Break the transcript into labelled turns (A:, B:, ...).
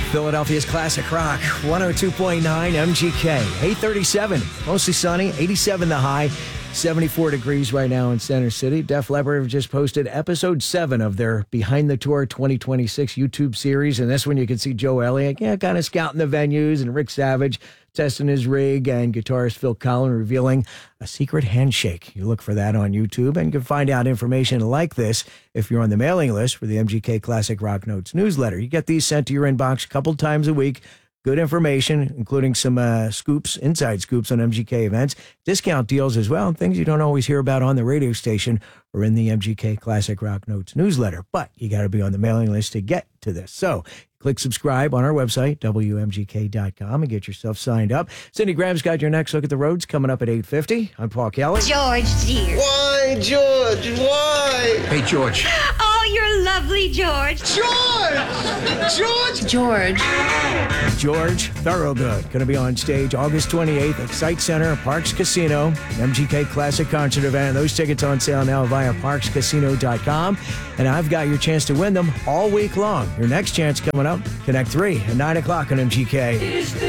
A: Philadelphia's Classic Rock, 102.9 MGK, 837, mostly sunny, 87 the high, 74 degrees right now in Center City. Def Leppard have just posted episode 7 of their Behind the Tour 2026 YouTube series, and this one you can see Joe Elliott, kind of scouting the venues, and Rick Savage testing his rig, and guitarist Phil Collin revealing a secret handshake. You look for that on YouTube, and you can find out information like this if you're on the mailing list for the MGK Classic Rock Notes newsletter. You get these sent to your inbox a couple times a week. Good information, including some scoops, inside scoops on MGK events, discount deals as well, and things you don't always hear about on the radio station or in the MGK Classic Rock Notes newsletter. But you got to be on the mailing list to get to this. So click subscribe on our website, WMGK.com, and get yourself signed up. Cindy Graham's got your next look at the roads coming up at 8:50. I'm Paul Kelly.
B: George, dear.
C: Why, George? Why?
D: Hey, George.
B: Oh, you're lovely, George.
C: George!
A: George Thorogood, going to be on stage August 28th at Site Center, Parks Casino, an MGK Classic Concert event. Those tickets on sale now via parkscasino.com. And I've got your chance to win them all week long. Your next chance coming up, Connect 3 at 9 o'clock on MGK.